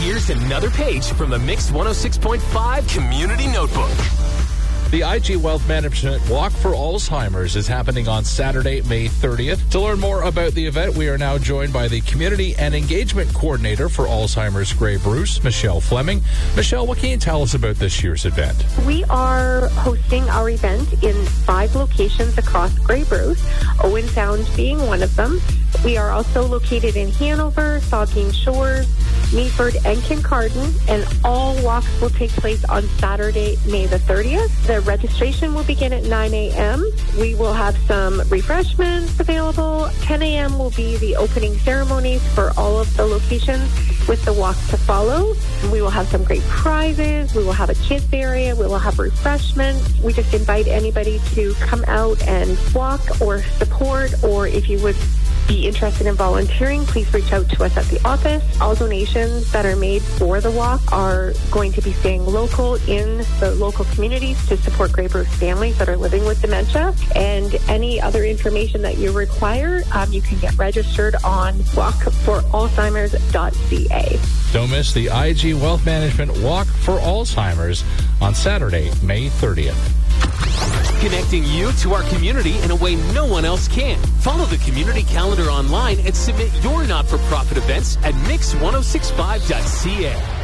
Here's another page from the Mix 106.5 Community Notebook. The IG Wealth Management Walk for Alzheimer's is happening on Saturday, May 30th. To learn more about the event, we are now joined by the Community and Engagement Coordinator for Alzheimer's Grey Bruce, Michelle Fleming. Michelle, what can you tell us about this year's event? We are hosting our event in 5 locations across Grey Bruce, Owen Sound being one of them. We are also located in Hanover, Saugeen Shores, Meaford, and Kincardine, and all walks will take place on Saturday, May the 30th. The registration will begin at 9 a.m. We will have some refreshments available. 10 a.m. will be the opening ceremonies for all of the locations with the walk to follow. We will have some great prizes. We will have a kids area. We will have refreshments. We just invite anybody to come out and walk or support, or if you would be interested in volunteering, please reach out to us at the office. All donations that are made for the walk are going to be staying local in the local communities to support Grey Bruce families that are living with dementia. And any other information that you require, you can get registered on walkforalzheimers.ca. Don't miss the IG Wealth Management Walk for Alzheimer's on Saturday, May 30th. Connecting you to our community in a way no one else can. Follow the community calendar online and submit your not-for-profit events at mix1065.ca.